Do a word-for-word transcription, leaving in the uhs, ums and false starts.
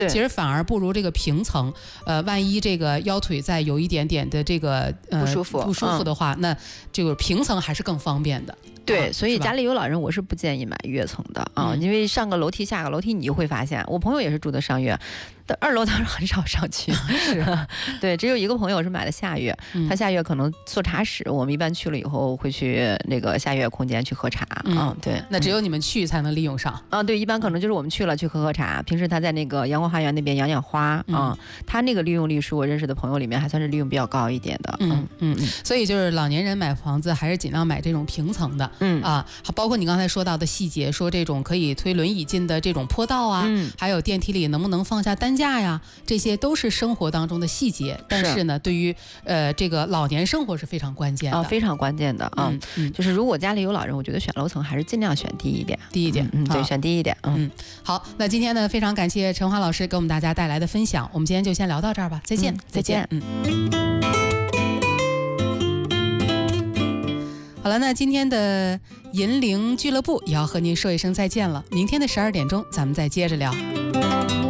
其实反而不如这个平层。呃，万一这个腰腿再有一点点的这个、呃、 不舒服不舒服的话，嗯、那这个平层还是更方便的。 对， 啊、 所以家里有老人，我是不建议买跃层的啊、 嗯， 因为上个楼梯下个楼梯，你就会发现，我朋友也是住的上跃，但二楼当然很少上去， 是， 对，只有一个朋友是买的下跃， 嗯、 他下跃可能做茶室，我们一般去了以后会去那个下跃空间去喝茶，嗯，嗯对， 那只有你们去才能利用上啊，对，一般可能就是我们去了去喝喝茶，平时他在那个阳光花园那边养养花啊、嗯嗯，他那个利用率是我认识的朋友里面还算是利用比较高一点的， 嗯嗯嗯，所以就是老年人买房子还是尽量买这种平层的，嗯啊。包括你刚才说到的细节，说这种可以推轮椅进的这种坡道啊，嗯、还有电梯里能不能放下担架呀，这些都是生活当中的细节。但是呢，对于呃这个老年生活是非常关键的， 啊、非常关键的啊、嗯嗯。就是如果家里有老人，我觉得选楼层还是尽量选低一点， 低一点， 嗯，嗯对，选低一点。嗯， 嗯好，那今天呢，非常感谢陈华老师给我们大家带来的分享，我们今天就先聊到这儿吧，再见， 嗯、再见， 嗯。好了，那今天的银铃俱乐部也要和您说一声再见了。明天的十二点钟，咱们再接着聊。